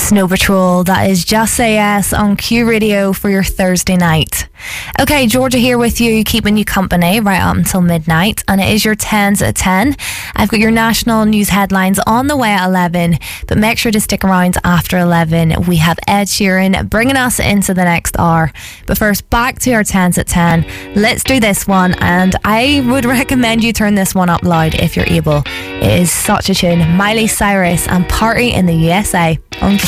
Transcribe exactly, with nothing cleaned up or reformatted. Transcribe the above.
Snow Patrol, that is Just Say Yes on Q Radio for your Thursday night. Okay, Georgia here with you, keeping you company right up until midnight, and it is your tens at ten. I've got your national news headlines on the way at eleven, but make sure to stick around after eleven. We have Ed Sheeran bringing us into the next hour. But first, back to our tens at ten. Let's do this one, and I would recommend you turn this one up loud if you're able. It is such a tune. Miley Cyrus and Party in the U S A on